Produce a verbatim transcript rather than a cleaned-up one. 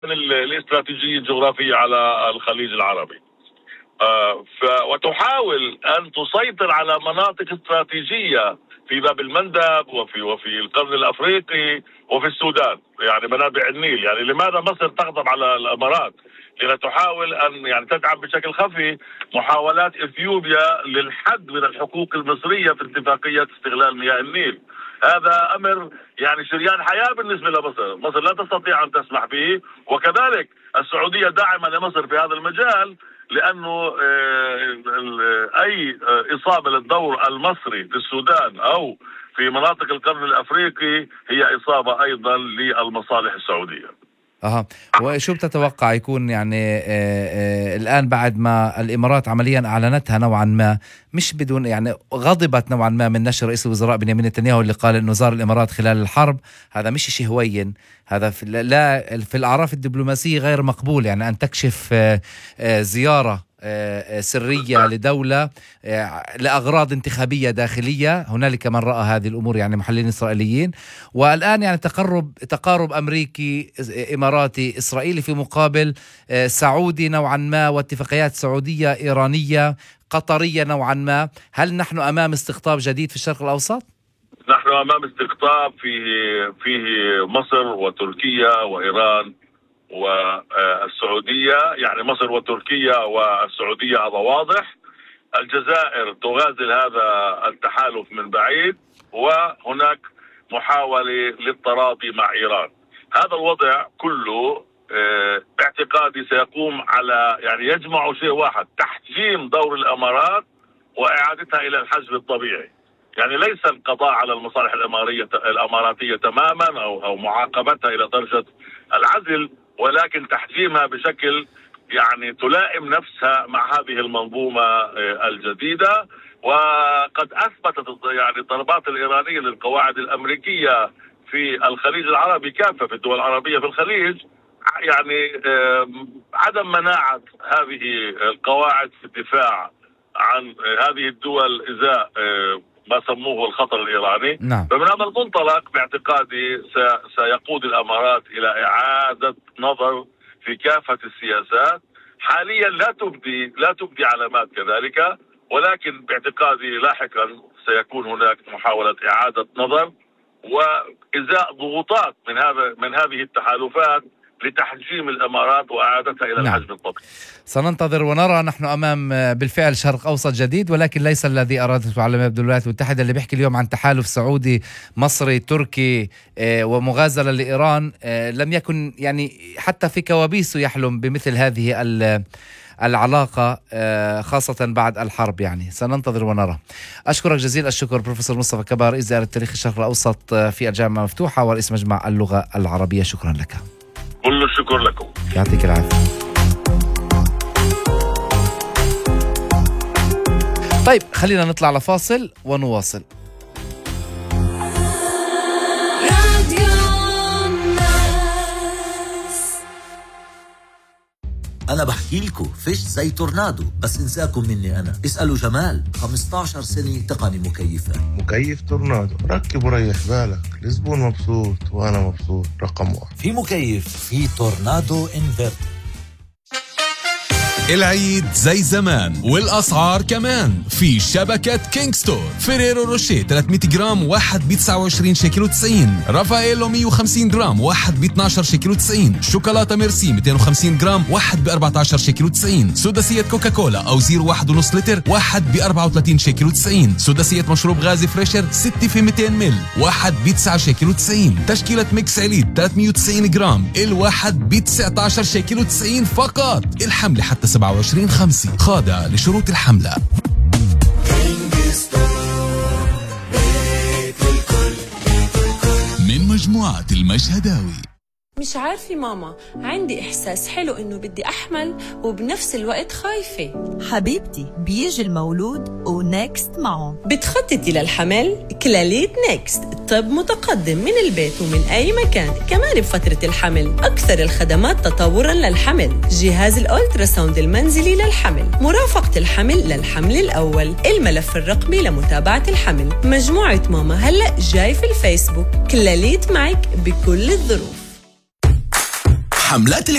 الاستراتيجية الجغرافية على الخليج العربي، آه وتحاول أن تسيطر على مناطق استراتيجية في باب المندب وفي وفي القرن الأفريقي وفي السودان، يعني منابع النيل. يعني لماذا مصر تغضب على الإمارات؟ لأنها تحاول أن يعني تدعم بشكل خفي محاولات إثيوبيا للحد من الحقوق المصرية في اتفاقية استغلال مياه النيل. هذا أمر يعني شريان حياة بالنسبة لمصر، مصر لا تستطيع أن تسمح به. وكذلك السعودية داعمة لمصر في هذا المجال، لأنه أي إصابة للدور المصري في السودان أو في مناطق القرن الأفريقي هي إصابة أيضا للمصالح السعودية. أها، وشو بتتوقع يكون يعني آه آه الآن بعد ما الإمارات عمليا أعلنتها نوعا ما، مش بدون يعني غضبت نوعا ما من نشر رئيس الوزراء بنيامين نتنياهو اللي قال إنه زار الإمارات خلال الحرب؟ هذا مش شيء هوين، هذا في لا في الأعراف الدبلوماسية غير مقبول، يعني أن تكشف آه آه زيارة سرية لدولة لأغراض انتخابية داخلية. هنالك من رأى هذه الأمور يعني محللين إسرائيليين، والآن يعني تقرب تقارب أمريكي إماراتي إسرائيلي في مقابل سعودي نوعا ما، واتفاقيات سعودية إيرانية قطرية نوعا ما. هل نحن أمام استقطاب جديد في الشرق الأوسط؟ نحن أمام استقطاب فيه فيه مصر وتركيا وإيران والسعودية، يعني مصر وتركيا والسعودية، هذا واضح. الجزائر تغازل هذا التحالف من بعيد، وهناك محاولة للتراضي مع إيران. هذا الوضع كله باعتقادي سيقوم على يعني يجمع شيء واحد: تحجيم دور الإمارات وإعادتها إلى الحجم الطبيعي. يعني ليس القضاء على المصالح الإمارية الإماراتية تماما أو أو معاقبتها إلى درجة العزل، ولكن تحجيمها بشكل يعني تلائم نفسها مع هذه المنظومة الجديدة. وقد أثبتت يعني الضربات الإيرانية للقواعد الأمريكية في الخليج العربي كافة، في الدول العربية في الخليج، يعني عدم مناعة هذه القواعد في الدفاع عن هذه الدول إزاء ما سموه الخطر الإيراني. نعم. فمن هذا المنطلق باعتقادي سيقود الإمارات إلى إعادة نظر في كافة السياسات. حاليا لا تبدي لا تبدي علامات كذلك، ولكن باعتقادي لاحقا سيكون هناك محاولة إعادة نظر وإزاء ضغوطات من هذا من هذه التحالفات لتحجيم الإمارات وإعادتها إلى نعم. الحجم الطبيعي. سننتظر ونرى. نحن أمام بالفعل شرق أوسط جديد، ولكن ليس الذي أرادته على مبدأ الولايات المتحدة، اللي بيحكي اليوم عن تحالف سعودي مصري تركي ومغازلة لإيران. لم يكن يعني حتى في كوابيسه يحلم بمثل هذه العلاقة، خاصة بعد الحرب. يعني سننتظر ونرى. أشكرك جزيل الشكر بروفيسور مصطفى كبار، رئيس دائرة تاريخ الشرق الأوسط في الجامعة المفتوحة ورئيس مجمع اللغة العربية. شكرا لك. كل الشكر لكم. يعطيك العافية. طيب خلينا نطلع لفاصل ونواصل. أنا بحكي لكم فيش زي تورنادو، بس انساكم مني أنا. اسألوا جمال، خمسة عشر سنة تقني مكيفات. مكيف تورنادو، ركب وريح بالك، الزبون مبسوط وأنا مبسوط. رقم واحد في مكيف في تورنادو انفرتر. العيد زي زمان والأسعار كمان في شبكة كينج ستور. فيريرو روشيه ثلاثمية جرام واحد ب تسعة وعشرين شيكل وتسعين، رافائيلو مية وخمسين جرام واحد ب اثناشر شيكل وتسعين، شوكولاتة ميرسي مئتين وخمسين جرام واحد ب أربعة عشر شيكل وتسعين، سداسية كوكاكولا أو زيرو واحد ونص لتر واحد ب أربعة وثلاثين شيكل وتسعين، سداسية مشروب غازي فريشر ستة في مئتين مل واحد ب تسعة شيكل وتسعين، تشكيلة ميكس عليد ثلاثمية وتسعين جرام الواحد ب تسعة عشر شيكل وتسعين فقط. الحملة حتى سبعة وعشرين خمسة، خاضع لشروط الحملة. من مجموعة المشهداوي. مش عارفة ماما، عندي إحساس حلو إنه بدي أحمل وبنفس الوقت خايفة. حبيبتي بيجي المولود ونكست معه. بتخططي للحمل؟ كلاليت نكست، طب متقدم من البيت ومن أي مكان، كمان بفترة الحمل. أكثر الخدمات تطورا للحمل، جهاز الأولتراساوند المنزلي للحمل، مرافقة الحمل للحمل الأول، الملف الرقمي لمتابعة الحمل. مجموعة ماما هلأ جاي في الفيسبوك. كلاليت معك بكل الظروف. حملات